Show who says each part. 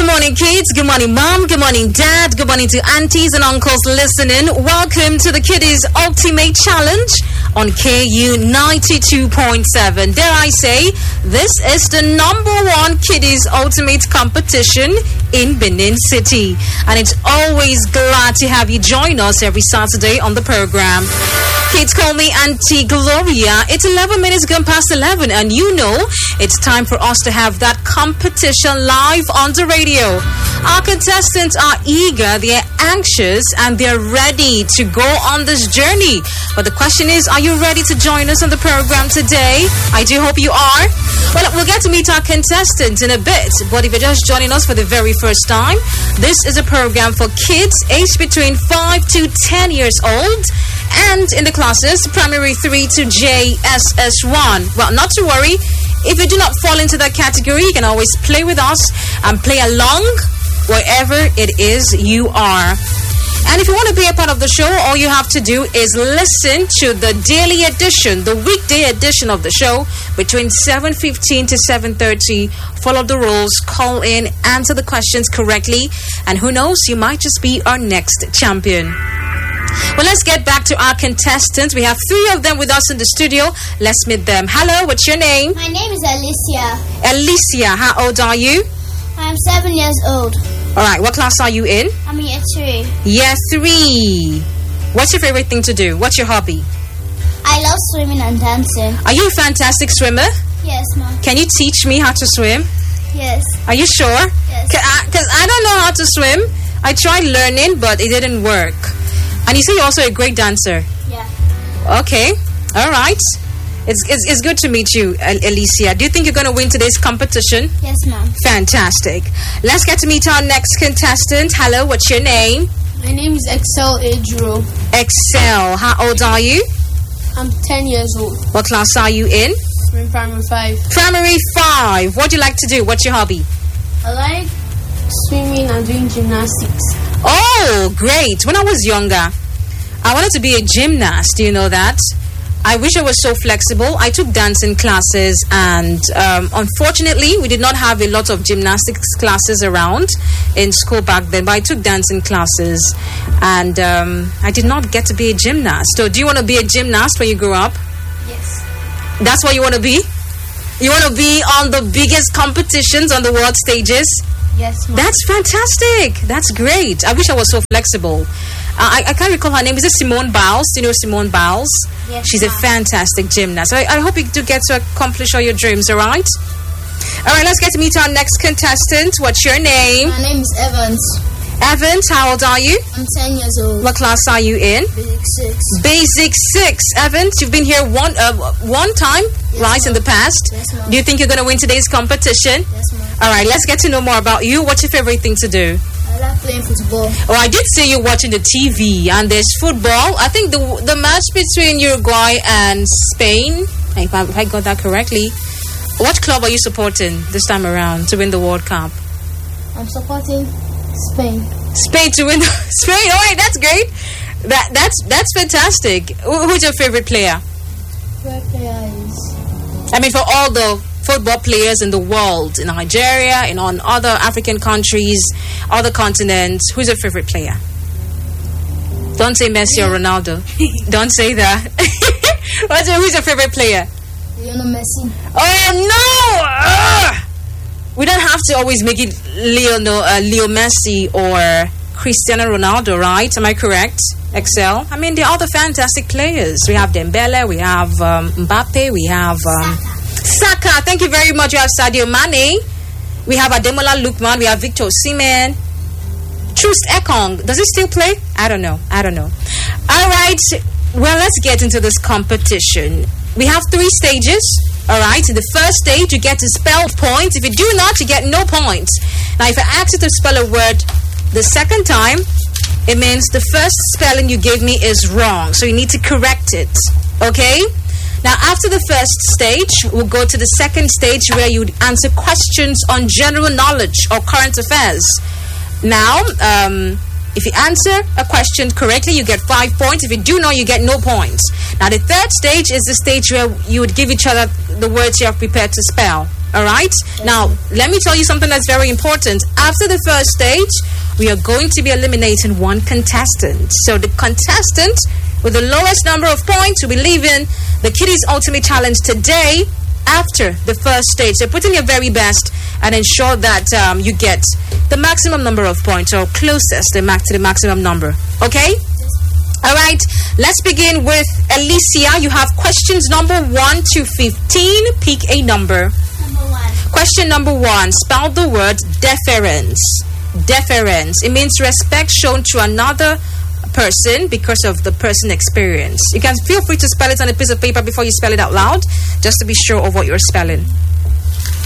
Speaker 1: morning, kids. Good morning, mom. Good morning, dad. Good morning to aunties and uncles listening. Welcome to the Kiddies Ultimate Challenge on KU 92.7. Dare I say, this is the #1 Kiddies Ultimate competition in Benin City. And it's always glad to have you join us every Saturday on the program. Kids call me Auntie Gloria. It's 11 minutes gone past 11, and you know it's time for us to have that competition live on the radio. Our contestants are eager, they're anxious, and they're ready to go on this journey. But the question is, are you ready to join us on the program today? I do hope you are. Well, we'll get to meet our contestants in a bit, but if you're just joining us for the very first time, this is a program for kids aged between 5 to 10 years old, and in the classes primary 3 to JSS1. Well, not to worry, if you do not fall into that category, you can always play with us and play along wherever it is you are. And if you want to be a part of the show, all you have to do is listen to the daily edition, the weekday edition of the show between 7:15 to 7:30. Follow the rules, call in, answer the questions correctly, and who knows, you might just be our next champion. Well, let's get back to our contestants. We have 3 of them with us in the studio. Let's meet them. Hello, what's your name?
Speaker 2: My name is Alicia.
Speaker 1: Alicia, how old are you?
Speaker 2: I'm 7 years old.
Speaker 1: All right, what class are you in?
Speaker 2: I'm in year 3.
Speaker 1: Year 3. What's your favorite thing to do? What's your hobby?
Speaker 2: I love swimming and dancing.
Speaker 1: Are you a fantastic swimmer?
Speaker 2: Yes, Mom.
Speaker 1: Can you teach me how to swim?
Speaker 2: Yes.
Speaker 1: Are you sure?
Speaker 2: Yes.
Speaker 1: Because I don't know how to swim. I tried learning, but it didn't work. And you say you're also a great dancer.
Speaker 2: Yeah.
Speaker 1: Okay. All right. It's good to meet you, Alicia. Do you think you're going to win today's competition?
Speaker 2: Yes, Mom.
Speaker 1: Fantastic. Let's get to meet our next contestant. Hello, what's your name?
Speaker 3: My name is Excel Adro.
Speaker 1: Excel, how old are you?
Speaker 3: I'm 10 years old.
Speaker 1: What class are you in?
Speaker 3: I'm in primary 5.
Speaker 1: Primary 5. What do you like to do? What's your hobby?
Speaker 3: I like swimming and doing gymnastics.
Speaker 1: Oh, great. When I was younger, I wanted to be a gymnast. Do you know that? I wish I was so flexible. I took dancing classes, and unfortunately, we did not have a lot of gymnastics classes around in school back then, but I took dancing classes, and I did not get to be a gymnast. So do you want to be a gymnast when you grow up?
Speaker 3: Yes.
Speaker 1: That's what you want to be? You want to be on the biggest competitions on the world stages?
Speaker 3: Yes, Mom.
Speaker 1: That's fantastic. That's great. I wish I was so flexible. I can't recall her name. Is it Simone Biles? Do you know Simone Biles?
Speaker 2: Yes,
Speaker 1: She's a
Speaker 2: Mom.
Speaker 1: fantastic gymnast. I hope you do get to accomplish all your dreams, all right? All right, let's get to meet our next contestant. What's your name?
Speaker 2: My name is Evans.
Speaker 1: Evans, how old are you?
Speaker 2: I'm 10 years old.
Speaker 1: What class are you in?
Speaker 2: Basic 6.
Speaker 1: Basic 6. Evans, you've been here one time,
Speaker 2: Yes,
Speaker 1: right, in
Speaker 2: Mom.
Speaker 1: the past?
Speaker 2: Yes, Mom.
Speaker 1: Do you think you're going to win today's competition?
Speaker 2: Yes, Mom.
Speaker 1: All right, let's get to know more about you. What's your favorite thing to do?
Speaker 2: I like playing football.
Speaker 1: Oh, I did see you watching the TV, and there's football. I think the match between Uruguay and Spain, if I got that correctly. What club are you supporting this time around to win the World Cup?
Speaker 2: I'm supporting Spain.
Speaker 1: Spain to win Spain. All right, that's great. That's fantastic. Who's your favorite player?
Speaker 2: Favorite player is...
Speaker 1: I mean, for all the football players in the world, in Nigeria, and on other African countries, other continents, who's your favorite player? Don't say Messi or Ronaldo. Don't say that. Who's your favorite player?
Speaker 2: Lionel Messi.
Speaker 1: Oh no! Ugh! We don't have to always make it Leo Messi or Cristiano Ronaldo, right? Am I correct? Excel. I mean, they're all the fantastic players. We have Dembele, we have Mbappe, we have Saka. Thank you very much. We have Sadio Mane. We have Ademola Lookman. We have Victor Osimhen. Troost Ekong. Does he still play? I don't know. All right. Well, let's get into this competition. We have 3 stages. All right. In the first stage, you get to spell points. If you do not, you get no points. Now, if I ask you to spell a word the second time, it means the first spelling you gave me is wrong. So you need to correct it. Okay? Now, after the first stage, we'll go to the second stage where you answer questions on general knowledge or current affairs. Now, if you answer a question correctly, you get 5 points. If you do not, you get no points. Now, the third stage is the stage where you would give each other the words you have prepared to spell. All right. Now, let me tell you something that's very important. After the first stage, we are going to be eliminating one contestant. So the contestant with the lowest number of points will be leaving the Kiddies Ultimate Challenge today after the first stage. So put in your very best and ensure that you get the maximum number of points, or closest to the maximum number. Okay? All right. Let's begin with Alicia. You have questions number 1 to 15. Pick a number.
Speaker 2: Number 1.
Speaker 1: Question number 1. Spell the word deference. Deference. It means respect shown to another person because of the person experience. You can feel free to spell it on a piece of paper before you spell it out loud, just to be sure of what you're spelling.